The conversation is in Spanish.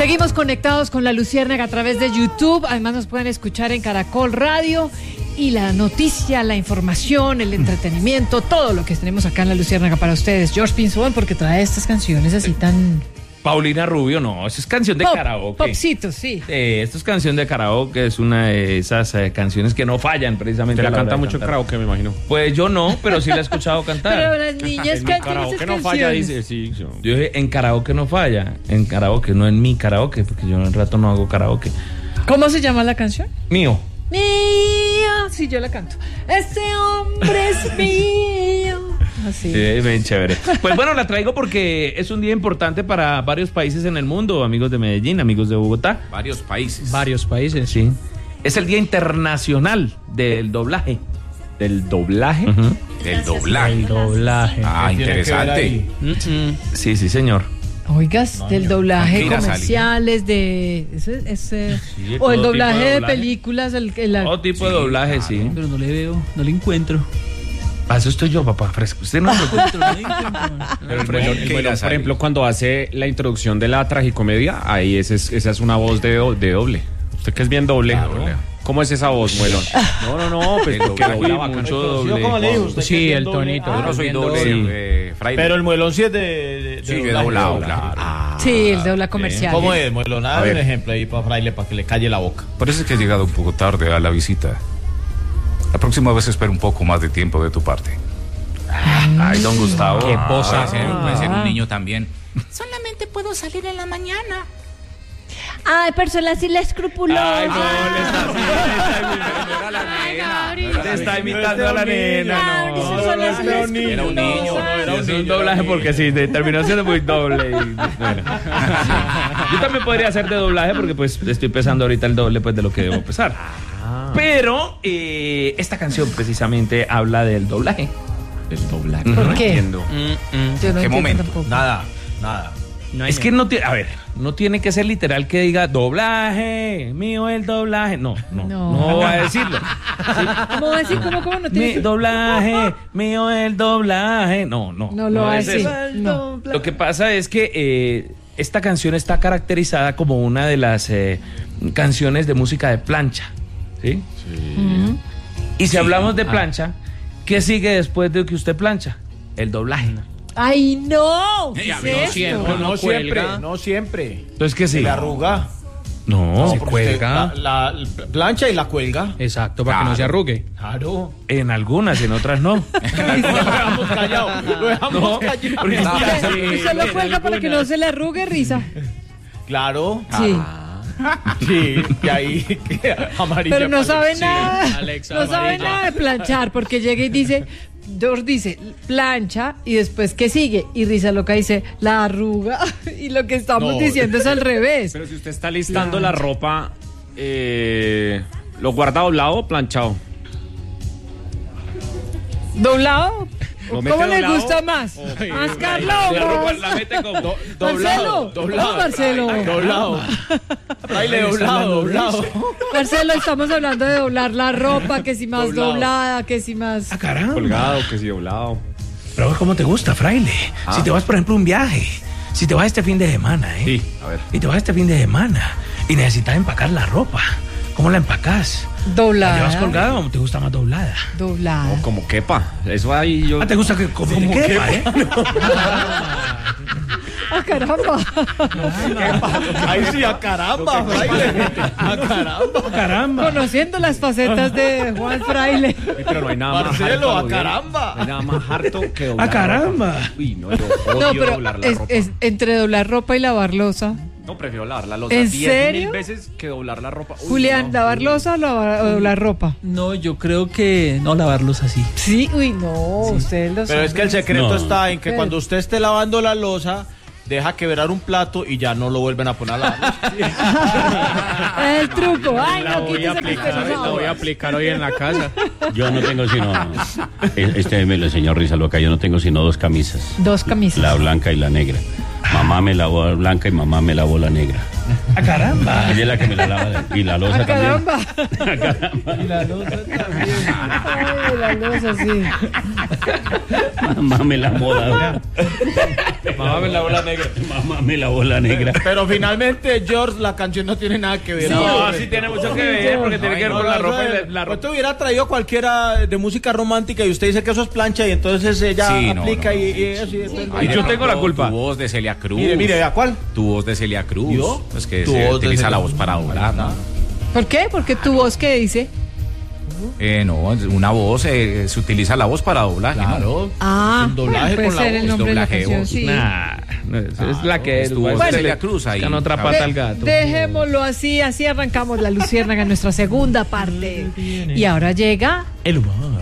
Seguimos conectados con La Luciérnaga a través de YouTube. Además nos pueden escuchar en Caracol Radio. Y la noticia, la información, el entretenimiento, todo lo que tenemos acá en La Luciérnaga para ustedes. George Pinzón, porque trae estas canciones así tan... Paulina Rubio, no, eso es canción de karaoke. Popcito, sí. Esto es canción de karaoke, es una de esas canciones que no fallan precisamente. Te la canta mucho en karaoke, me imagino. Pues yo no, pero sí la he escuchado cantar. Pero las niñas cantan karaoke esas no falla, canciones. dice, sí. Yo dije, en karaoke no falla, en karaoke, no en mi karaoke, porque yo en el rato no hago karaoke. ¿Cómo se llama la canción? Mío. Mío, sí, yo la canto. Este hombre es mío. Así. Sí, bien chévere. Pues bueno, la traigo porque es un día importante para varios países en el mundo, amigos de Medellín, amigos de Bogotá. Varios países. Varios países, sí. Es el Día Internacional del Doblaje. ¿Del doblaje? Uh-huh. Del doblaje. El doblaje. Ah, interesante. Sí, sí, señor. Oigas, del doblaje Mira, comerciales, de Sí, o el todo doblaje tipo de de doblaje. películas, Todo tipo de doblaje, claro. sí. Pero no le veo, no le encuentro. Para eso estoy yo, papá, fresco. Usted no me Pero no le encuentro. Pero el ¿Qué Muelón, irá, por ejemplo, cuando hace la introducción de la tragicomedia, ahí esa es una voz de doble. Usted que es bien doble. Claro. ¿Cómo es esa voz, Muelón? No, pues porque doblaje, dobla bacano. mucho doble. ¿Cómo le dijo usted? Sí, el tonito. Yo no soy doble, Sí. Fraile. Pero el muelón sí es de Sí, de doblado, claro. sí, el dobla comercial. ¿Cómo es, muelón? A Dame un ver. ejemplo ahí para Fraile, para que le calle la boca. Parece que has llegado un poco tarde a la visita. La próxima vez espero un poco más de tiempo de tu parte. Ay, don Gustavo. Qué posa. Puede ser un niño también. Solamente puedo salir en la mañana. Ay, persona así la escrupulosa. Ay, no, le está imitando a la nena, no. Era un niño. Es un doblaje porque sí, terminó siendo muy doble. Bueno. Yo también podría hacer de doblaje porque pues estoy pesando ahorita el doble pues de lo que debo pesar. Pero esta canción precisamente habla del doblaje. El doblaje. ¿Por No qué? entiendo. Yo no ¿Qué entiendo momento? tampoco. Nada. Es que no tiene, a ver, no tiene que ser literal que diga doblaje, mío el doblaje. No va a decirlo. ¿Cómo va a decir? ¿Cómo? No tiene Mi doblaje, mío el doblaje. No lo va a es decir. eso. No. Lo que pasa es que esta canción está caracterizada como una de las canciones de música de plancha, ¿sí? Ujú. Y si hablamos de plancha, ¿qué sigue después de que usted plancha? El doblaje. Ay, no. ¿Qué Ya, es no esto? siempre. No siempre, cuelga. no siempre. Entonces, ¿qué Se sigue? le arruga. No, Sí, porque usted la plancha y la cuelga. Exacto, para que no se arrugue. Claro. en algunas, en otras no. Lo dejamos callado. Lo dejamos callado. porque Usted lo cuelga para que no se le arrugue, risa. Claro. Sí. Sí, y ahí amarilla. Pero no sabe nada. Alexa No sabe amarilla. nada de planchar, porque llega y dice, George dice, plancha, y después, ¿qué sigue? Y Risa Loca dice, la arruga. Y lo que estamos No. diciendo es al revés. Pero si usted está listando la ropa, ¿lo guarda doblado o planchado? ¿Doblado? ¿Lo mete ¿Cómo le doblado? gusta más? ¿Más Carlos? La mete como Marcelo. ¿Cómo, Marcelo? Doblado. Fraile, doblado. Marcelo, estamos hablando de doblar la ropa, que si más Doblado. doblada, que si más... Ah, caramba. Colgado, que si doblado. Pero ¿cómo te gusta, Fraile? Si te vas, por ejemplo, a un viaje, si te vas este fin de semana, Sí, a ver. Y te vas este fin de semana y necesitas empacar la ropa, ¿cómo la empacás? ¿La Doblada. llevas colgada o te gusta más doblada? Doblada. No, como quepa. Eso ahí yo. ¿Te gusta que como te quepa, ¡Ah, caramba! Ahí sí, a caramba, Fraile. A caramba. Caramba. Conociendo las facetas de Juan Fraile. Pero no hay nada más Marcelo, harto, a caramba. No hay nada más harto que doblar. ¡Ah, caramba! ropa. Uy, no, yo No, odio pero doblar la ropa. es entre doblar ropa y lavar losa. No, prefiero lavar la losa ¿En 10.000 serio? veces que doblar la ropa. Uy, Julián, no. ¿lavar losa o doblar ropa? No, yo creo que no lavarlos así. Sí, uy, no, ustedes lo Pero es que el secreto No. está en que cuando usted esté lavando la losa, deja quebrar un plato y ya no lo vuelven a poner a lavar. Es el truco. Ay, La no, voy a quítese que usted no aplicar, la lava. voy a aplicar hoy en la casa. Yo no tengo sino. Me lo enseñó Risa Loca. Yo no tengo sino dos camisas: Dos camisas. la blanca y la negra. Mamá me lavó la blanca y mamá me lavó la negra. ¡Ah, caramba! Ella es la que me la lava. Y la losa ¡Ah, también. caramba! Ah, caramba. Y la losa también. Ay, la losa, sí. Mamá me la moda. Mamá me la bola negra. Mamá me la bola negra. Pero finalmente, George, la canción no tiene nada que ver. No, sí tiene mucho que ver, porque tiene que ver con la ropa y la ropa. Usted hubiera traído cualquiera de música romántica y usted dice que eso es plancha y entonces ella Sí, no, aplica no, no. y así. Y yo tengo la culpa. Tu voz de Celia Cruz. Mire, ¿a cuál? Tu voz de Celia Cruz. ¿Yo? Pues que Tu se voz de utiliza Celia la voz para doblar, ¿no? ¿Por qué? Porque tu voz, ¿qué dice? No, una voz, se utiliza la voz para doblaje, ¿no? Claro. Ah, El doblaje puede con la ser el voz, nombre de la doblaje de canción, voz. sí. Nah, no, es la que es. tu voz de Bueno, Celia Cruz ahí. buscan otra pata al gato. Dejémoslo así arrancamos la Luciérnaga en nuestra segunda parte. Y ahora llega El humor.